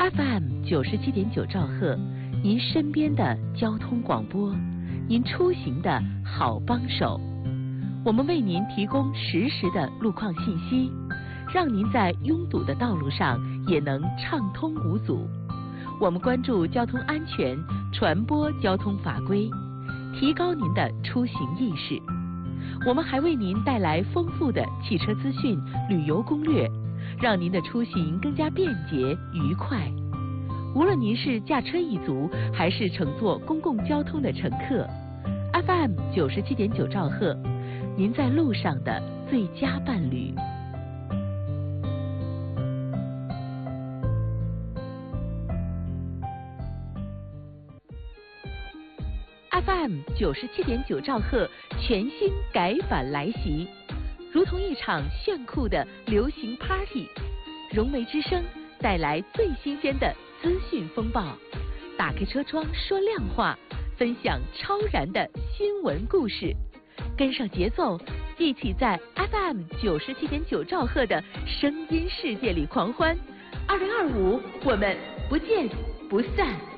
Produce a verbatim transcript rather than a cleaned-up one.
F M 九十七点九兆赫，您身边的交通广播，您出行的好帮手。我们为您提供实时的路况信息，让您在拥堵的道路上也能畅通无阻。我们关注交通安全，传播交通法规，提高您的出行意识。我们还为您带来丰富的汽车资讯、旅游攻略，让您的出行更加便捷愉快。无论您是驾车一族，还是乘坐公共交通的乘客 ，F M 九十七点九兆赫，您在路上的最佳伴侣。F M 九十七点九兆赫全新改版来袭，如同一场炫酷的流行 Party， 融媒之声带来最新鲜的资讯风暴，打开车窗说亮话，分享超燃的新闻故事，跟上节奏，一起在 F M 九十七点九兆赫的声音世界里狂欢。二零二五，我们不见不散。